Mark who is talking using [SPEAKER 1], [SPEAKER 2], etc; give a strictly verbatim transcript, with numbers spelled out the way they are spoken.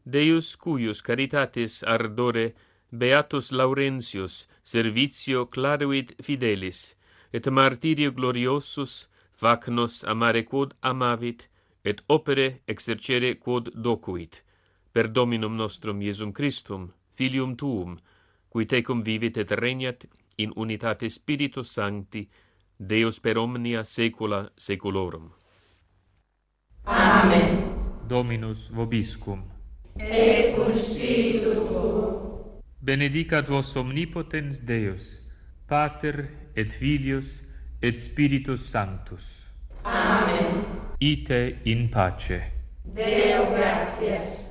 [SPEAKER 1] Deus cuius caritatis ardore beatus Laurentius servitio claruit fidelis, et martirio gloriosus fac nos amare quod amavit, et opere exercere quod docuit, per Dominum nostrum Iesum Christum, Filium Tuum, qui tecum vivit et regnat in unitate Spiritus Sancti, Deus per omnia saecula saeculorum.
[SPEAKER 2] Amen.
[SPEAKER 3] Dominus vobiscum.
[SPEAKER 2] Et cum spiritu tuo.
[SPEAKER 3] Benedicat vos omnipotens Deus, Pater et Filius et Spiritus Sanctus.
[SPEAKER 2] Amen.
[SPEAKER 3] Ite in pace.
[SPEAKER 2] Deo gratias.